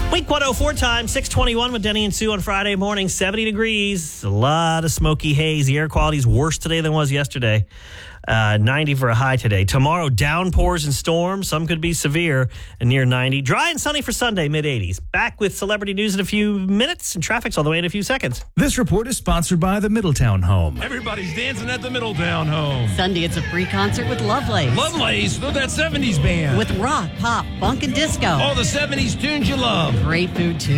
Week 104 time, 621 with Denny and Sue on Friday morning, 70 degrees, a lot of smoky haze. The air quality is worse today than it was yesterday. 90 for a high today. Tomorrow, downpours and storms. Some could be severe and near 90. Dry and sunny for Sunday, mid-80s. Back with celebrity news in a few minutes, and traffic's all the way in a few seconds. This report is sponsored by the Middletown Home. Everybody's dancing at the Middletown Home. Sunday, it's a free concert with Lovelace. Lovelace, with that 70s band. With rock, pop, funk, and disco. All the 70s tunes you love. Great food, too.